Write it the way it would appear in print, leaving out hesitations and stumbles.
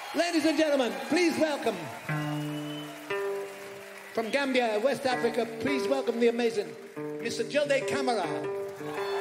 Ladies and gentlemen, please welcome from Gambia, West Africa, please welcome the amazing Mr. Jilde Camara.